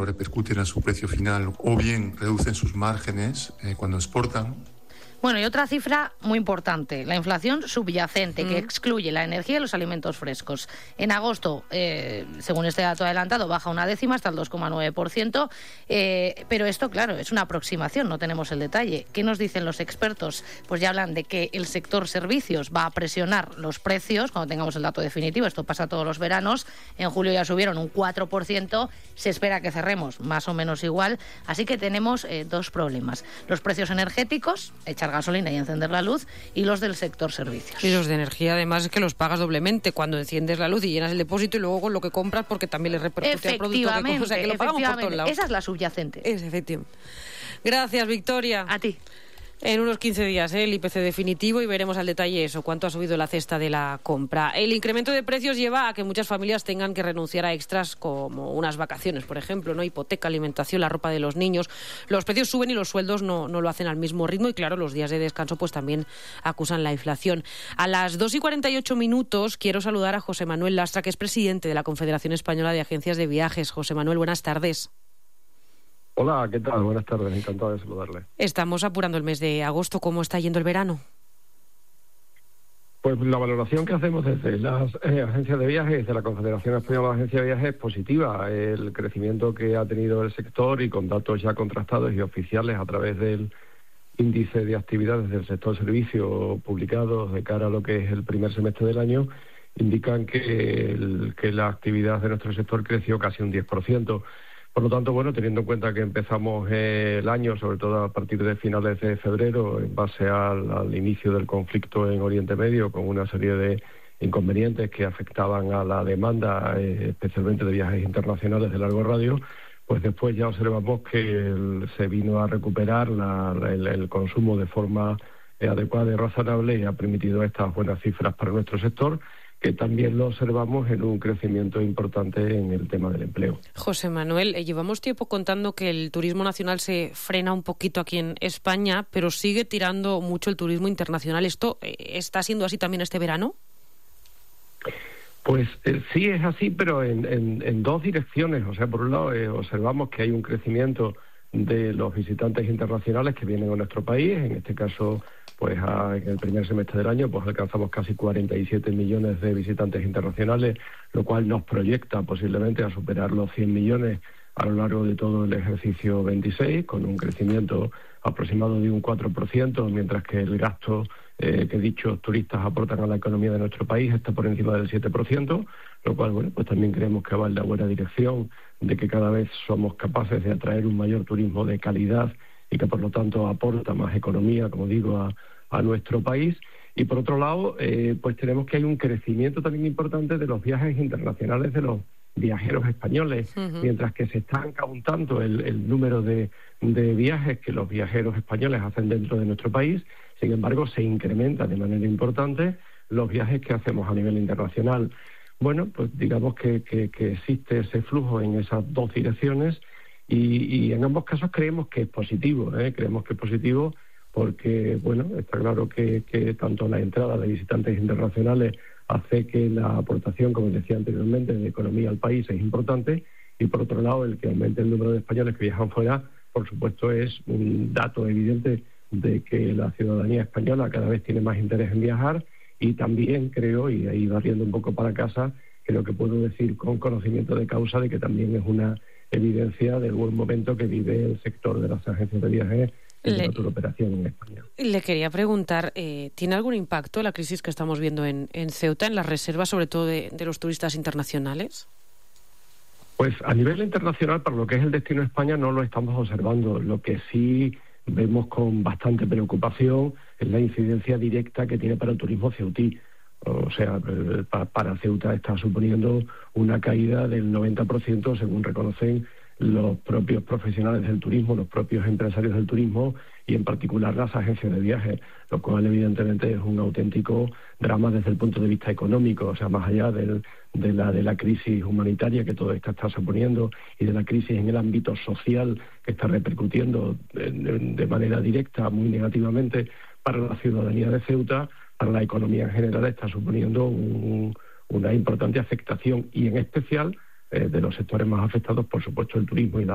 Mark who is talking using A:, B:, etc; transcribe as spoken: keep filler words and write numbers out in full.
A: repercuten a su precio final o bien reducen sus márgenes eh, cuando exportan.
B: Bueno, y otra cifra muy importante, la inflación subyacente, mm. que excluye la energía y los alimentos frescos. En agosto, eh, según este dato adelantado, baja una décima hasta el dos coma nueve por ciento, eh, pero esto, claro, es una aproximación, no tenemos el detalle. ¿Qué nos dicen los expertos? Pues ya hablan de que el sector servicios va a presionar los precios cuando tengamos el dato definitivo. Esto pasa todos los veranos. En julio ya subieron un cuatro por ciento, se espera que cerremos más o menos igual. Así que tenemos eh, dos problemas. Los precios energéticos, echar gasolina y encender la luz, y los del sector servicios.
C: Y los de energía, además, es que los pagas doblemente cuando enciendes la luz y llenas el depósito y luego con lo que compras, porque también le repercute al producto. Que, o sea, que lo pagamos por todos lados.
B: Esa es la subyacente.
C: Es efectivamente. Gracias, Victoria.
B: A ti.
C: En unos quince días, ¿eh? el I P C definitivo, y veremos al detalle eso, cuánto ha subido la cesta de la compra. El incremento de precios lleva a que muchas familias tengan que renunciar a extras como unas vacaciones, por ejemplo, ¿no? Hipoteca, alimentación, la ropa de los niños. Los precios suben y los sueldos no, no lo hacen al mismo ritmo, y claro, los días de descanso pues también acusan la inflación. A las dos y cuarenta y ocho minutos quiero saludar a José Manuel Lastra, que es presidente de la Confederación Española de Agencias de Viajes. José Manuel, buenas tardes.
D: Hola, ¿qué tal? Buenas tardes, encantado de saludarle.
C: Estamos apurando el mes de agosto, ¿cómo está yendo el verano?
D: Pues la valoración que hacemos desde las eh, agencias de viajes, desde la Confederación Española de Agencias de Viajes, es positiva. El crecimiento que ha tenido el sector, y con datos ya contrastados y oficiales a través del índice de actividades del sector servicio publicados de cara a lo que es el primer semestre del año, indican que, el, que la actividad de nuestro sector creció casi un diez por ciento. Por lo tanto, bueno, teniendo en cuenta que empezamos eh, el año, sobre todo a partir de finales de febrero, en base al, al inicio del conflicto en Oriente Medio, con una serie de inconvenientes que afectaban a la demanda, eh, especialmente de viajes internacionales de largo radio, pues después ya observamos que el, se vino a recuperar la, la, el, el consumo de forma eh, adecuada y razonable, y ha permitido estas buenas cifras para nuestro sector, que también lo observamos en un crecimiento importante en el tema del empleo.
C: José Manuel, eh, llevamos tiempo contando que el turismo nacional se frena un poquito aquí en España, pero sigue tirando mucho el turismo internacional. ¿Esto eh, está siendo así también este verano?
D: Pues eh, sí es así, pero en, en, en dos direcciones. O sea, por un lado eh, observamos que hay un crecimiento de los visitantes internacionales que vienen a nuestro país. En este caso, pues a, en el primer semestre del año pues alcanzamos casi cuarenta y siete millones de visitantes internacionales, lo cual nos proyecta posiblemente a superar los cien millones a lo largo de todo el ejercicio veintiséis, con un crecimiento aproximado de un cuatro por ciento, mientras que el gasto eh, que dichos turistas aportan a la economía de nuestro país está por encima del siete por ciento, lo cual, bueno, pues también creemos que va en la buena dirección de que cada vez somos capaces de atraer un mayor turismo de calidad y que por lo tanto aporta más economía, como digo, a, a nuestro país. Y por otro lado, eh, pues tenemos que hay un crecimiento también importante de los viajes internacionales de los viajeros españoles, uh-huh. mientras que se está aumentando el, el número de, de viajes que los viajeros españoles hacen dentro de nuestro país. Sin embargo, se incrementa de manera importante los viajes que hacemos a nivel internacional. Bueno, pues digamos que, que, que existe ese flujo en esas dos direcciones, y, y en ambos casos creemos que es positivo, ¿eh? creemos que es positivo porque, bueno, está claro que, que tanto la entrada de visitantes internacionales hace que la aportación, como decía anteriormente, de economía al país es importante, y por otro lado, el que aumente el número de españoles que viajan fuera, por supuesto, es un dato evidente de que la ciudadanía española cada vez tiene más interés en viajar. Y también creo, y ahí barriendo un poco para casa, creo que puedo decir con conocimiento de causa de que también es una evidencia del buen momento que vive el sector de las agencias de viajes y de la turoperación en España.
C: Le quería preguntar, eh, ¿tiene algún impacto la crisis que estamos viendo en, en Ceuta, en las reservas, sobre todo de, de los turistas internacionales?
D: Pues a nivel internacional, para lo que es el destino de España, no lo estamos observando. Lo que sí vemos con bastante preocupación es la incidencia directa que tiene para el turismo ceutí. O sea, para Ceuta está suponiendo una caída del noventa por ciento, según reconocen los propios profesionales del turismo, los propios empresarios del turismo, y en particular las agencias de viajes, lo cual evidentemente es un auténtico drama desde el punto de vista económico. O sea, más allá del, de, la, de la crisis humanitaria que todo esto está suponiendo, y de la crisis en el ámbito social que está repercutiendo de, de, de manera directa muy negativamente para la ciudadanía de Ceuta, para la economía en general está suponiendo un, una importante afectación, y en especial eh, de los sectores más afectados, por supuesto, el turismo y la